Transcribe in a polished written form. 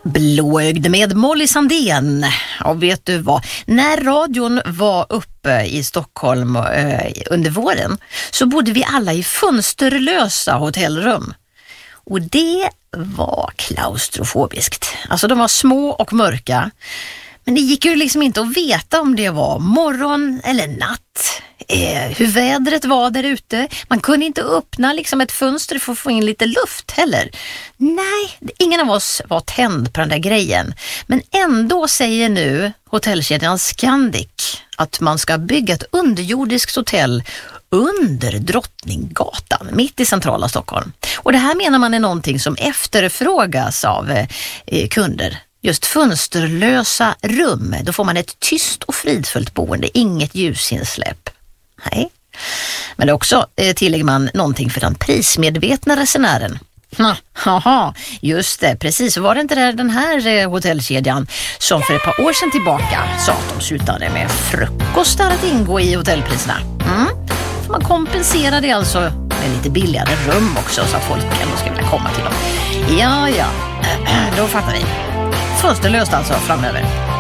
Blåögd med Molly Sandén. Och vet du vad? När radion var uppe i Stockholm under våren så bodde vi alla i fönsterlösa hotellrum. Och det var klaustrofobiskt. Alltså de var små och mörka. Men det gick ju liksom inte att veta om det var morgon eller natt. Hur vädret var där ute. Man kunde inte öppna liksom ett fönster för att få in lite luft heller. Nej, ingen av oss var tänd på den där grejen. Men ändå säger nu hotellkedjan Scandic att man ska bygga ett underjordiskt hotell under Drottninggatan, mitt i centrala Stockholm. Och det här menar man är någonting som efterfrågas av kunder. Just fönsterlösa rum, då får man ett tyst och fridfullt boende, inget ljusinsläpp. Nej. Men det är också, tillägger man, någonting för den prismedvetna resenären. Haha, just det, precis. Var det inte där den här hotellkedjan som för ett par år sedan tillbaka sa att de slutade med frukostar att ingå i hotellpriserna? För man kompenserar det alltså med lite billigare rum också så att folk ändå ska vilja komma till dem. Ja, då fattar vi. Fönsterlöst alltså framöver.